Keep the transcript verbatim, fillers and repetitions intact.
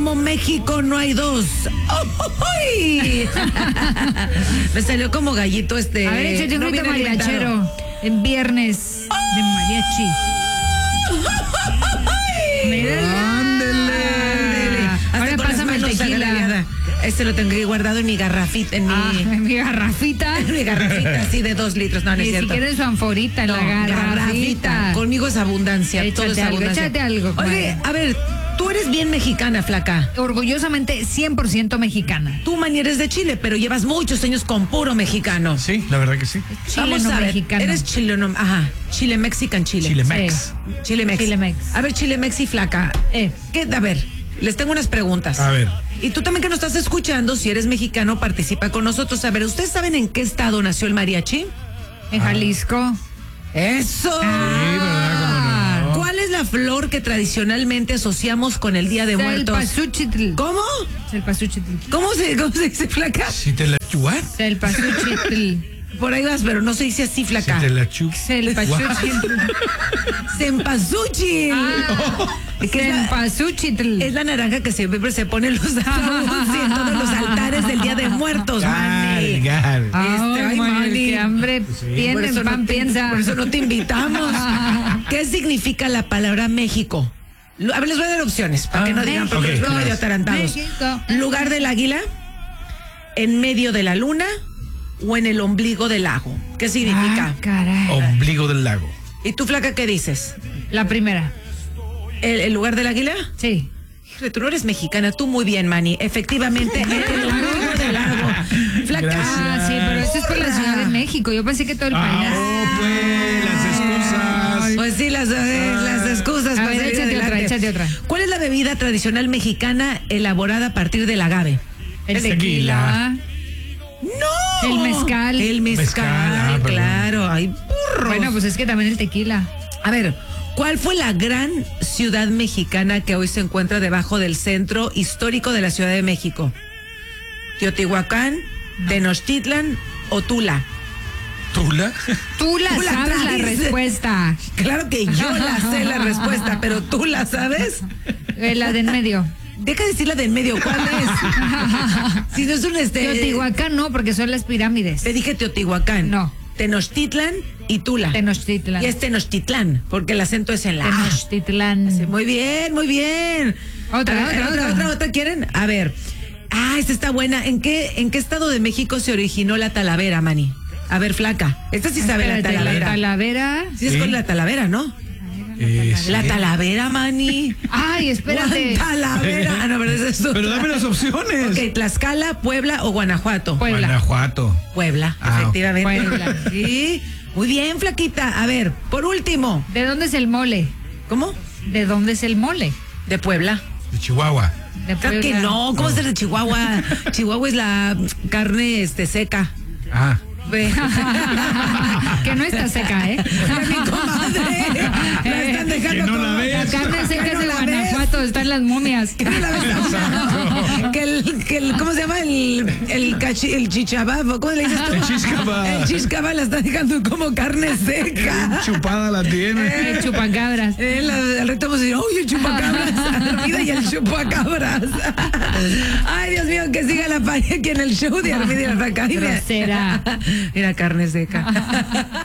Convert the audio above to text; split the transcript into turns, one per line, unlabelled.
como México no hay dos. ¡Ay! Me salió como gallito este.
A ver, échate un
no
grito
viene
mariachero.
alimentado.
En viernes de mariachi. Mírala.
Ándele. Hasta
Ahora
con las
pásame el
manos
tequila.
agarradas. Este lo tendré guardado en mi garrafita, en mi,
Ah, en mi garrafita.
en mi garrafita así de dos litros. No, no es
Ni
cierto.
siquiera es su anforita, en
No,
la garrafita.
Conmigo es abundancia. todo
Échate
es
algo,
abundancia.
échate algo,
Oye,
comadre.
a ver, tú eres bien mexicana, flaca.
Orgullosamente cien por ciento mexicana.
Tú, Mani, eres de Chile, pero llevas muchos años con puro mexicano.
Sí, la verdad que sí.
Vamos
Chileno
a ver,
mexicano.
eres chileno, ajá, Chile Mexican Chile.
Chile Mex.
Chile Mex.
Chile Mex.
A ver, Chile Mex y flaca.
Eh.
¿Qué? A ver, les tengo unas preguntas.
A ver.
Y tú también que nos estás escuchando, si eres mexicano, participa con nosotros. A ver, ¿ustedes saben en qué estado nació el mariachi?
En Jalisco.
¡Eso!
Ah.
¿Cuál es la flor que tradicionalmente asociamos con el Día de Muertos?
Selpasuchitl.
¿Cómo?
Selpasuchitl.
¿Cómo se, cómo se dice, flaca?
Si te la what?
Selpasuchitl.
Por ahí vas, pero no se dice así,
Si
flaca.
te la chu.
Selpasuchitl.
Cempasúchil.
Ah,
Que es la-
Selpasuchitl.
Es la naranja que siempre se pone en los ataúdes y en todos los altares del Día de Muertos, Mani.
Gar, gar.
Ay,
Este, ay,
Manuel,
Mani.
qué hambre
Por
tiene,
eso,
pan
no te,
piensa.
por eso no te invitamos. ¿Qué significa la palabra México? Lu- A ver, les voy a dar opciones para que no digan porque
ok,
los veo
claro.
medio atarantados.
México.
Lugar del águila, en medio de la luna o en el ombligo del lago. ¿Qué significa?
Ah, caray.
Ombligo del lago.
¿Y tú, flaca, qué dices?
La primera.
¿El, el lugar del águila?
Sí.
Híjole, tú no eres mexicana, tú muy bien, Mani. Efectivamente, en el ombligo del lago. Flaca.
Gracias.
Ah, sí, pero esto es por la Ciudad de México. Yo pensé que todo el
Ah,
país.
oh, pues, las excusas.
Pues sí, las, eh, las excusas.
A
para
ver,
salir
échate otra,
adelante.
échate otra.
¿Cuál es la bebida tradicional mexicana elaborada a partir del agave?
El
El
tequila.
¡No!
El mezcal.
El mezcal,
Mezcal, ah, perdón.
claro. Ay, burros.
Bueno, pues es que también el tequila.
A ver, ¿cuál fue la gran ciudad mexicana que hoy se encuentra debajo del centro histórico de la Ciudad de México? ¿Teotihuacán, Tenochtitlan o Tula?
¿Tula?
Tú la
Tú la
sabes la
traes.
respuesta.
Claro que yo la sé la respuesta, pero ¿tú la sabes?
Eh, la de en medio.
Deja de decir la de en medio, ¿cuál es? Si no es un este.
Teotihuacán no, porque son las pirámides.
Te dije Teotihuacán.
No.
Tenochtitlan y Tula.
Tenochtitlán.
Y es Tenochtitlán, porque el acento es en la A.
Tenochtitlán.
Sí, muy bien, muy bien.
Otra,
A ver,
otra,
otra,
otra.
otra, otra, ¿quieren? A ver. Ah, esta está buena. ¿En qué, en qué estado de México se originó la talavera, Mani? A ver, flaca. Esta sí sabe la
Espérate,
talavera.
La talavera.
Sí, es
Sí.
con la talavera, ¿no?
Eh, sí.
La talavera, Mani.
Ay, espérate.
Talavera. Ah, no, pero esa es otra.
Pero dame las opciones.
Ok, Tlaxcala, Puebla o Guanajuato.
Puebla.
Guanajuato.
Puebla,
Ah,
efectivamente.
Puebla.
Sí. Muy bien, flaquita. A ver, por último.
¿De dónde es el mole?
¿Cómo?
¿De dónde es el mole?
De Puebla.
De Chihuahua.
De
Claro que
Puebla.
no, ¿cómo ser de Chihuahua? Chihuahua es la carne este seca.
Ah.
Ve.
Que no está seca, ¿eh?
Mi comadre. La están dejando
Que no la
como-
ves.
La carne seca
Que
es
no
de
la ves.
Guanajuato, están las momias.
Que no la ves. Que el, que el, ¿cómo se llama? El, el, cachi, el chichabab, ¿cómo le dices tú?
El chiscaba.
El chiscaba la está dejando como carne seca.
Chupada la tiene.
El chupacabras.
Eh, la- al reto vamos a decir, uy, el chupacabras, Armida y el chupacabras. Ay, Dios mío, que siga la paña aquí en el show de Armida y la Flaca. Ay, mira.
Grosera.
Mira, carne seca.